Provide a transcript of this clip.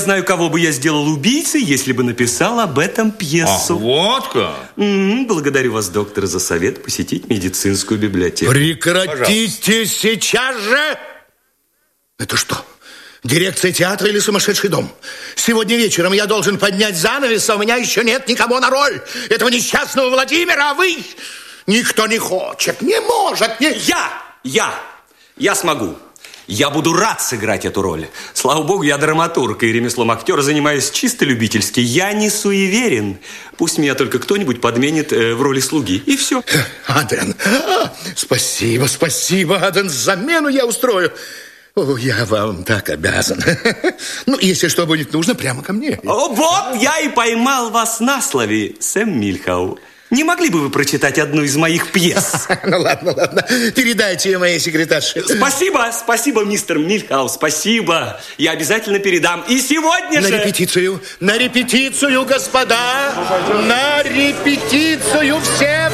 знаю, кого бы я сделал убийцей, если бы написал об этом пьесу. Вот как? Благодарю вас, доктор, за совет посетить медицинскую библиотеку. Прекратите сейчас же! Это что, дирекция театра или сумасшедший дом? Сегодня вечером я должен поднять занавес, а у меня еще нет никого на роль этого несчастного Владимира, а вы... Никто не хочет, не может, не... Я смогу. Я буду рад сыграть эту роль. Слава богу, я драматург, и ремеслом актера занимаюсь чисто любительски. Я не суеверен. Пусть меня только кто-нибудь подменит в роли слуги. И все. Аден, спасибо, Аден. Замену я устрою. О, я вам так обязан. Ну, если что будет нужно, прямо ко мне. Вот я и поймал вас на слове, Сэм Мильхау. Не могли бы вы прочитать одну из моих пьес? Ну, ладно. Передайте ее моей секретарше. Спасибо, мистер Мильхау, спасибо. Я обязательно передам. И сегодня же... На репетицию, господа! На репетицию все